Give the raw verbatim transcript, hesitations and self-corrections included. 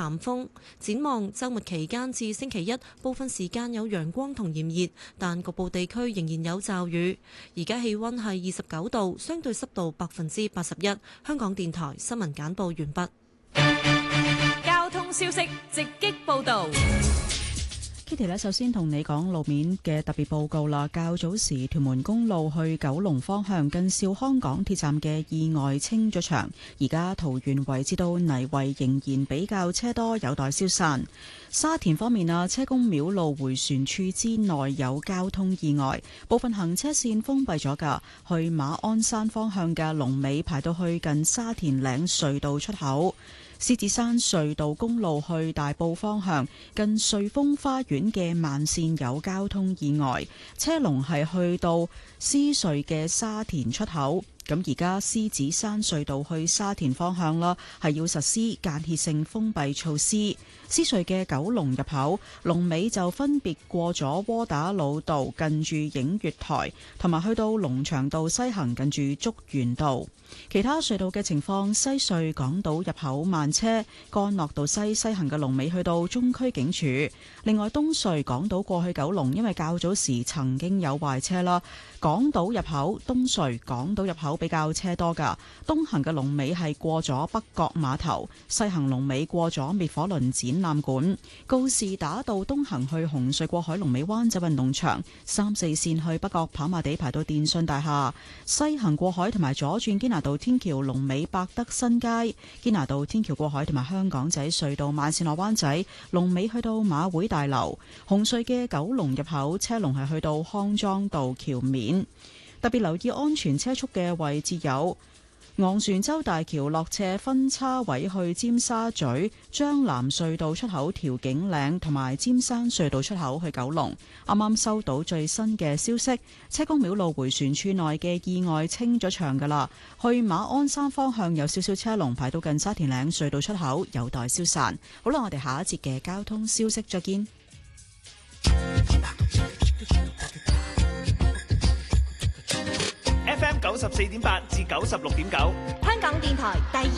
南風。展望週末期間至星期一，部分時間有陽光同炎熱，但局部地區仍然有驟雨。而家氣溫係二十九度，相對濕度百分之八十一。香港電台新聞簡報完畢。 交通消息直擊報道。 Kitty 咧，首先同你講路面嘅特別報告啦。較早時屯門公路去九龍方向近兆康港鐵站嘅意外清咗場，而家桃園圍至到泥圍仍然比較車多，有待消散。沙田方面啊，車公廟路迴旋處之內有交通意外，部分行車線封閉咗㗎。去馬鞍山方向嘅龍尾排到去近沙田嶺隧道出口。獅子山隧道公路去大埔方向近瑞豐花園嘅慢線有交通意外，車龍係去到獅隧嘅沙田出口。咁而家獅子山隧道去沙田方向啦，係要實施間歇性封閉措施。獅隧嘅九龍入口龍尾就分別過咗窩打老道近住映月台，同埋去到龍翔道西行近住竹園道。其他隧道嘅情況，西隧港島入口慢車，干諾道西西行嘅龍尾去到中區警署。另外東隧港島過去九龍，因為較早時曾經有壞車啦，港島入口東隧港島入口比較車多噶，東行嘅龍尾係過咗北角碼頭，西行龍尾過咗滅火輪展覽館。告士打道東行去紅隧過海龍尾灣仔運動場，三四線去北角跑馬地排到電訊大廈，西行過海同埋左轉堅拿道天橋龍尾百德新街，堅拿道天橋過海同埋香港仔隧道慢線落灣仔龍尾去到馬會大樓。紅隧嘅九龍入口車龍係去到康莊道橋面。特別留意安全車速嘅位置有昂船洲大橋落斜分叉位去尖沙咀、將藍隧道出口調景嶺同埋尖山隧道出口去九龍。啱啱收到最新嘅消息，車公廟路迴旋處內嘅意外清咗場噶啦，去馬鞍山方向有少少車龍排到近沙田嶺隧道出口，有待消散。好啦，我哋下一節嘅交通消息再見。 F M 九十四點八至九十六點九， 香港電台第二